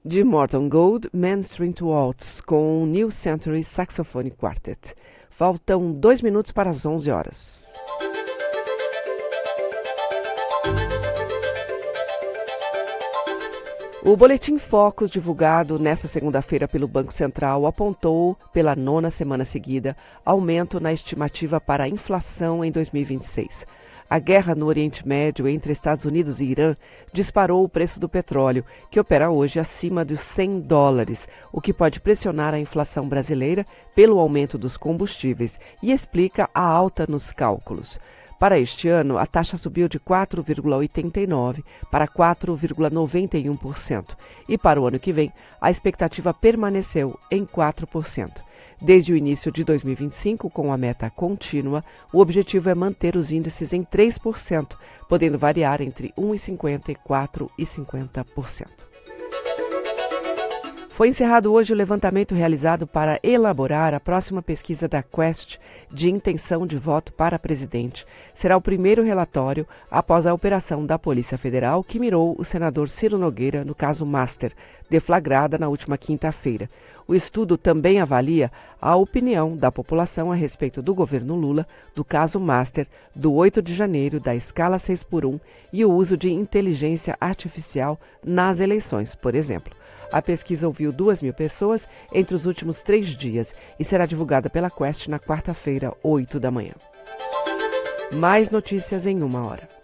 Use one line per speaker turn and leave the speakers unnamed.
de Morton Gold, Main Street Waltz, com New Century Saxophone Quartet. Faltam 2 minutos para as 11 horas. O Boletim Focus, divulgado nesta segunda-feira pelo Banco Central, apontou, pela 9ª semana seguida, aumento na estimativa para a inflação em 2026. A guerra no Oriente Médio entre Estados Unidos e Irã disparou o preço do petróleo, que opera hoje acima dos $100, o que pode pressionar a inflação brasileira pelo aumento dos combustíveis e explica a alta nos cálculos. Para este ano, a taxa subiu de 4,89% para 4,91%. E para o ano que vem, a expectativa permaneceu em 4%. Desde o início de 2025, com a meta contínua, o objetivo é manter os índices em 3%, podendo variar entre 1,50% e 4,50%. Foi encerrado hoje o levantamento realizado para elaborar a próxima pesquisa da Quest de intenção de voto para presidente. Será o primeiro relatório após a operação da Polícia Federal que mirou o senador Ciro Nogueira no caso Master, deflagrada na última quinta-feira. O estudo também avalia a opinião da população a respeito do governo Lula, do caso Master, do 8 de janeiro, da escala 6x1 e o uso de inteligência artificial nas eleições, por exemplo. A pesquisa ouviu 2.000 pessoas entre os últimos 3 dias e será divulgada pela Quest na quarta-feira, 8 da manhã. Mais notícias em 1 hora.